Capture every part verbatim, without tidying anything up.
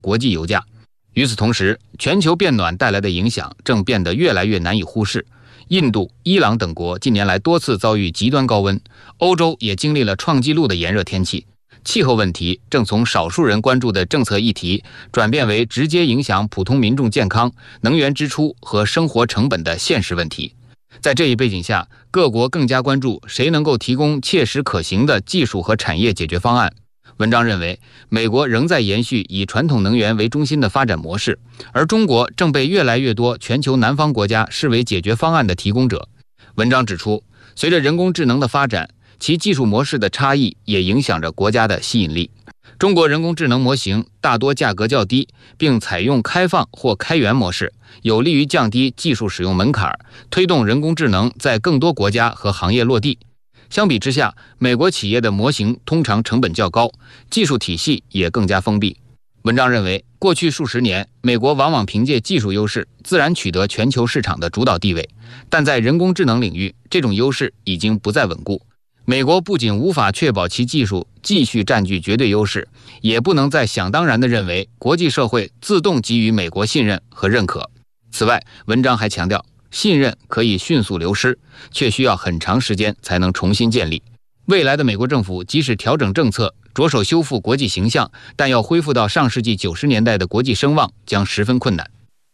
国际油价。与此同时，全球变暖带来的影响正变得越来越难以忽视。印度、伊朗等国近年来多次遭遇极端高温，欧洲也经历了创纪录的炎热天气。气候问题正从少数人关注的政策议题，转变为直接影响普通民众健康、能源支出和生活成本的现实问题。在这一背景下，各国更加关注谁能够提供切实可行的技术和产业解决方案。文章认为，美国仍在延续以传统能源为中心的发展模式，而中国正被越来越多全球南方国家视为解决方案的提供者。文章指出，随着人工智能的发展，其技术模式的差异也影响着国家的吸引力。中国人工智能模型大多价格较低，并采用开放或开源模式，有利于降低技术使用门槛，推动人工智能在更多国家和行业落地。相比之下，美国企业的模型通常成本较高，技术体系也更加封闭。文章认为，过去数十年，美国往往凭借技术优势自然取得全球市场的主导地位，但在人工智能领域，这种优势已经不再稳固。美国不仅无法确保其技术继续占据绝对优势，也不能再想当然地认为国际社会自动给予美国信任和认可。此外，文章还强调，信任可以迅速流失，却需要很长时间才能重新建立。未来的美国政府即使调整政策，着手修复国际形象，但要恢复到上世纪九十年代的国际声望将十分困难。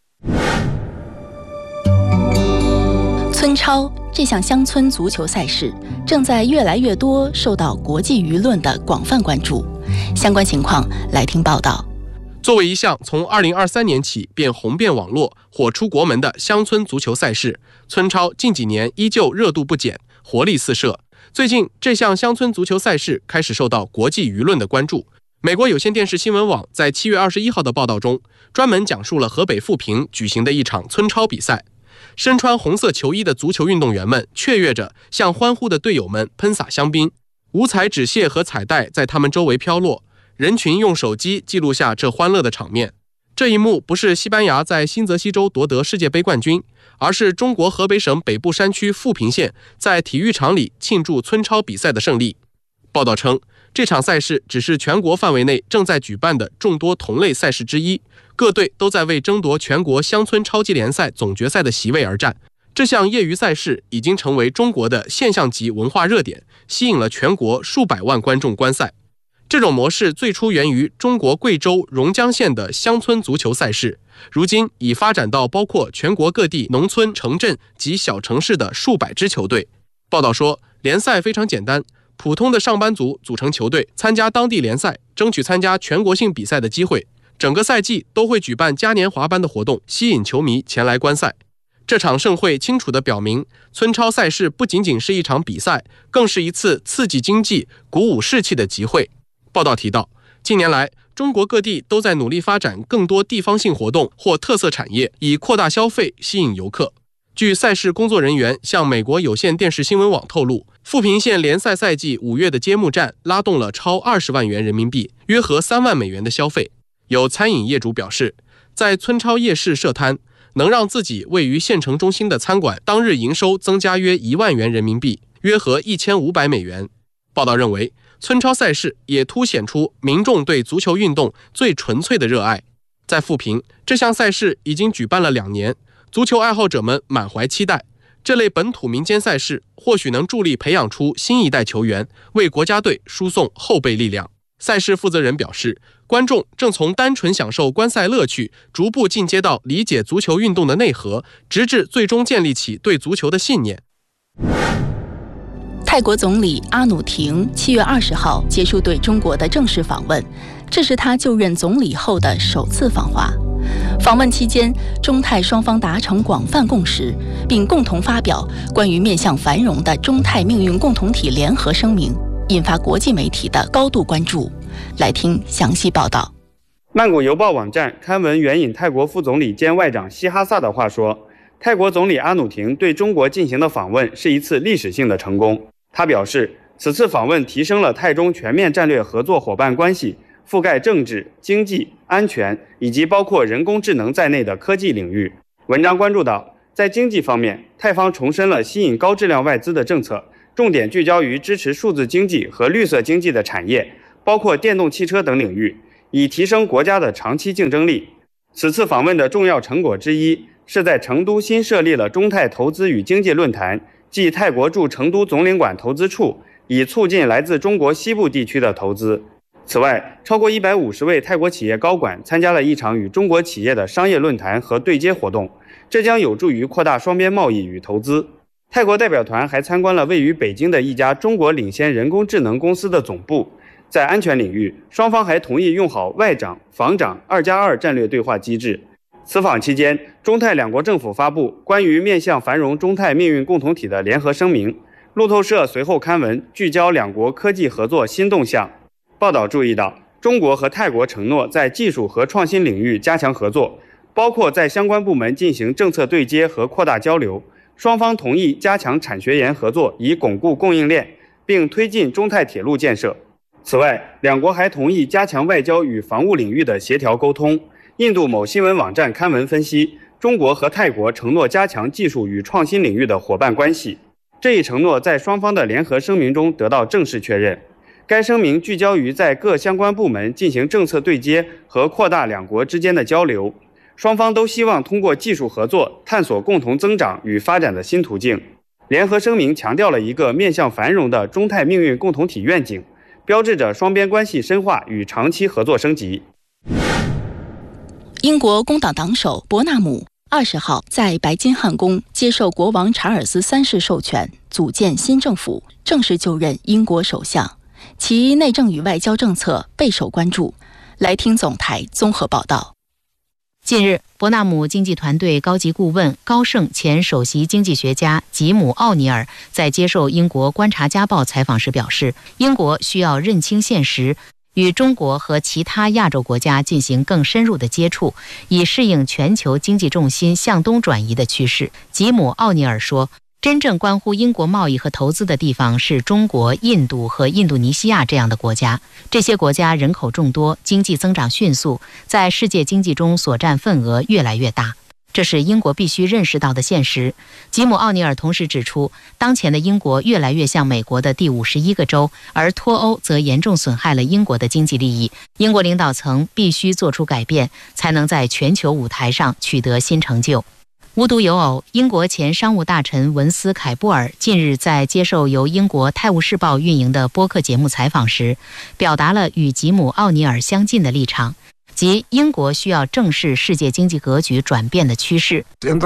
村超这项乡村足球赛事正在越来越多受到国际舆论的广泛关注。相关情况来听报道。 作为一项从二零二三年起便红遍网络、火出国门的乡村足球赛事，村超近几年依旧热度不减，活力四射。最近，这项乡村足球赛事开始受到国际舆论的关注。美国有线电视新闻网在七月二十一号的报道中，专门讲述了河北富平举行的一场村超比赛。身穿红色球衣的足球运动员们雀跃着向欢呼的队友们喷洒香槟，五彩纸屑和彩带在他们周围飘落。人群用手机记录下这欢乐的场面。这一幕不是西班牙在新泽西州夺得世界杯冠军，而是中国河北省北部山区富平县在体育场里庆祝村超比赛的胜利。报道称，这场赛事只是全国范围内正在举办的众多同类赛事之一，各队都在为争夺全国乡村超级联赛总决赛的席位而战。这项业余赛事已经成为中国的现象级文化热点，吸引了全国数百万观众观赛。这种模式最初源于中国贵州榕江县的乡村足球赛事，如今已发展到包括全国各地农村、城镇及小城市的数百支球队。报道说，联赛非常简单，普通的上班族组成球队，参加当地联赛，争取参加全国性比赛的机会。整个赛季都会举办嘉年华般的活动，吸引球迷前来观赛。这场盛会清楚地表明，村超赛事不仅仅是一场比赛，更是一次刺激经济、鼓舞士气的集会。报道提到，近年来，中国各地都在努力发展更多地方性活动或特色产业，以扩大消费，吸引游客。据赛事工作人员向美国有线电视新闻网透露，富平县联赛赛季五月的揭幕战拉动了超二十万元人民币，约合三万美元的消费。有餐饮业主表示，在村超夜市设摊，能让自己位于县城中心的餐馆当日营收增加约一万元人民币，约合一千五百美元。报道认为，村超赛事也凸显出民众对足球运动最纯粹的热爱。在富平，这项赛事已经举办了两年，足球爱好者们满怀期待。这类本土民间赛事或许能助力培养出新一代球员，为国家队输送后备力量。赛事负责人表示，观众正从单纯享受观赛乐趣，逐步进阶到理解足球运动的内核，直至最终建立起对足球的信念。 泰国总理阿努廷七月二十号结束对中国的正式访问，这是他就任总理后的首次访华。访问期间，中泰双方达成广泛共识，并共同发表关于面向繁荣的中泰命运共同体联合声明，引发国际媒体的高度关注。来听详细报道。 曼谷邮报网站刊文援引泰国副总理兼外长希哈萨的话说，泰国总理阿努廷对中国进行的访问是一次历史性的成功。他表示，此次访问提升了泰中全面战略合作伙伴关系，覆盖政治、经济、安全以及包括人工智能在内的科技领域。文章关注到，在经济方面，泰方重申了吸引高质量外资的政策，重点聚焦于支持数字经济和绿色经济的产业，包括电动汽车等领域， 以提升国家的长期竞争力。此次访问的重要成果之一，是在成都新设立了中泰投资与经济论坛，即泰国驻成都总领馆投资处，以促进来自中国西部地区的投资。此外，超过一百五十位泰国企业高管参加了一场与中国企业的商业论坛和对接活动，这将有助于扩大双边贸易与投资。泰国代表团还参观了位于北京的一家中国领先人工智能公司的总部。在安全领域，双方还同意用好外长、防长二加二战略对话机制。此访期间，中泰两国政府发布关于面向繁荣中泰命运共同体的联合声明。路透社随后刊文，聚焦两国科技合作新动向。报道注意到，中国和泰国承诺在技术和创新领域加强合作，包括在相关部门进行政策对接和扩大交流。双方同意加强产学研合作，以巩固供应链，并推进中泰铁路建设。此外，两国还同意加强外交与防务领域的协调沟通。印度某新闻网站刊文分析，中国和泰国承诺加强技术与创新领域的伙伴关系。这一承诺在双方的联合声明中得到正式确认。该声明聚焦于在各相关部门进行政策对接和扩大两国之间的交流。双方都希望通过技术合作，探索共同增长与发展的新途径。联合声明强调了一个面向繁荣的中泰命运共同体愿景，标志着双边关系深化与长期合作升级。 英国工党党首伯纳姆二十号在白金汉宫接受国王查尔斯三世授权，组建新政府，正式就任英国首相，其内政与外交政策备受关注。来听总台综合报道。 近日，伯纳姆经济团队高级顾问高盛前首席经济学家吉姆·奥尼尔在接受英国《观察家报》采访时表示，英国需要认清现实，与中国和其他亚洲国家进行更深入的接触，以适应全球经济重心向东转移的趋势。吉姆·奥尼尔说，真正关乎英国贸易和投资的地方是中国、印度和印度尼西亚这样的国家。这些国家人口众多，经济增长迅速，在世界经济中所占份额越来越大，这是英国必须认识到的现实。吉姆·奥尼尔同时指出，当前的英国越来越像美国的第五十一个州，而脱欧则严重损害了英国的经济利益。英国领导层必须做出改变，才能在全球舞台上取得新成就。无独有偶，英国前商务大臣文斯凯布尔近日在接受由英国《泰晤士报》运营的播客节目采访时，表达了与吉姆·奥尼尔相近的立场，即英国需要正视世界经济格局转变的趋势。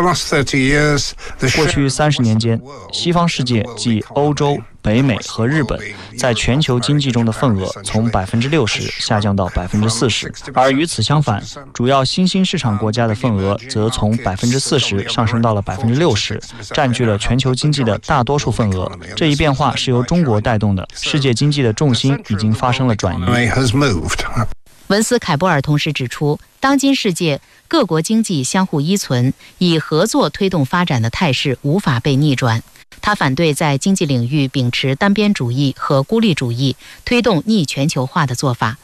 过去三十年间，西方世界即欧洲、北美和日本在全球经济中的份额从百分之六十下降到百分之四十，而与此相反，主要新兴市场国家的份额则从百分之四十上升到了百分之六十，占据了全球经济的大多数份额。这一变化是由中国带动的，世界经济的重心已经发生了转移。 文斯凯布尔同时指出，当今世界各国经济相互依存，以合作推动发展的态势无法被逆转。他反对在经济领域秉持单边主义和孤立主义，推动逆全球化的做法。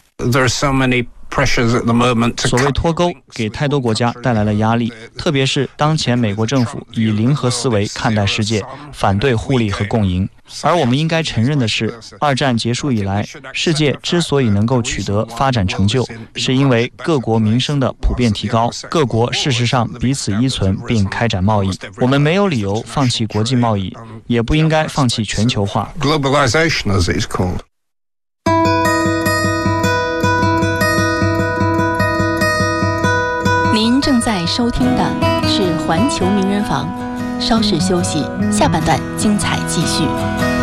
所谓脱钩给太多国家带来了压力，特别是当前美国政府以零和思维看待世界，反对互利和共赢。而我们应该承认的是，二战结束以来，世界之所以能够取得发展成就，是因为各国民生的普遍提高，各国事实上彼此依存并开展贸易。我们没有理由放弃国际贸易，也不应该放弃全球化。 您正在收听的是环球名人房，稍事休息，下半段精彩继续。